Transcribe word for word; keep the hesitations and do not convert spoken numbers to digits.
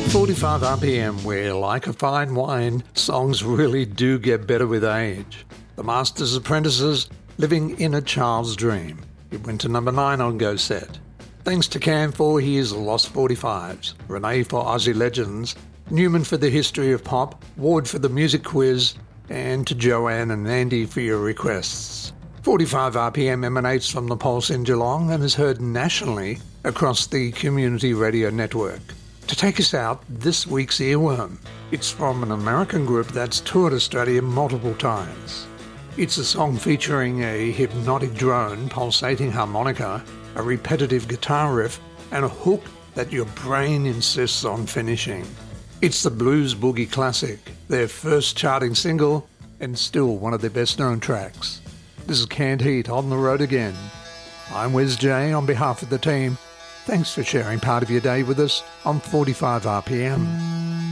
forty-five R P M, where, like a fine wine, songs really do get better with age. The Master's Apprentices, Living in a Child's Dream. It went to number nine on Go Set. Thanks to Cam for his Lost forty-fives, Renee for Aussie Legends, Newman for the History of Pop, Ward for the Music Quiz, and to Joanne and Andy for your requests. forty-five R P M emanates from the Pulse in Geelong and is heard nationally across the Community Radio Network. To take us out, this week's earworm. It's from an American group that's toured Australia multiple times. It's a song featuring a hypnotic drone, pulsating harmonica, a repetitive guitar riff, and a hook that your brain insists on finishing. It's the Blues Boogie classic, their first charting single, and still one of their best-known tracks. This is Canned Heat on the road again. I'm Wes J on behalf of the team. Thanks for sharing part of your day with us on forty-five R P M.